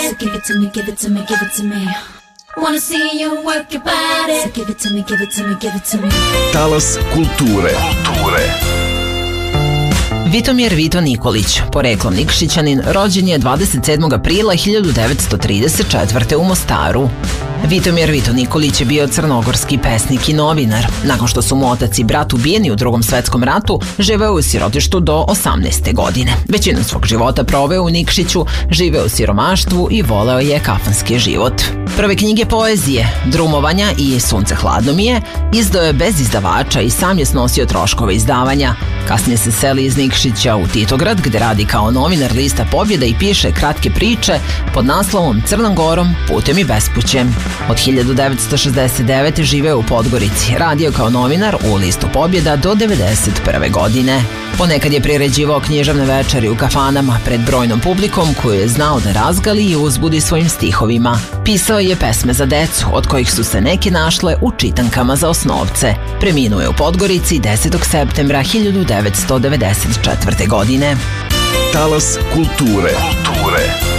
So give it to me, give it to me, give it to me. Wanna see you work your body. So give it to me, give it to me, give it to me. Talas kulture. Vitomir Vito Nikolić, poreklom Nikšićanin, rođen je 27. aprila 1934. u Mostaru. Vitomir Vito Nikolić je bio crnogorski pesnik i novinar. Nakon što su mu otac i brat ubijeni u Drugom svetskom ratu, živeo u sirotištu do 18. godine. Većinu svog života proveo u Nikšiću, živeo u siromaštvu i voleo je kafanski život. Prve knjige poezije, Drumovanja i Sunce hladno mi je, izdao je bez izdavača i sam je snosio troškove izdavanja. Kasnije se seli iz Nikšića u Titograd, gde radi kao novinar lista Pobjeda i piše kratke priče pod naslovom Crnom Gorom, putem i bespućem. Od 1969. živeo u Podgorici, radio kao novinar u listu Pobjeda do 1991. godine. Ponekad je priređivao književne večeri u kafanama pred brojnom publikom koju je znao da razgali i uzbudi svojim stihovima. Pisao je pesme za decu, od kojih su se neke našle u čitankama za osnovce. Preminuo je u Podgorici 10. septembra 1994. godine. Talas kulture.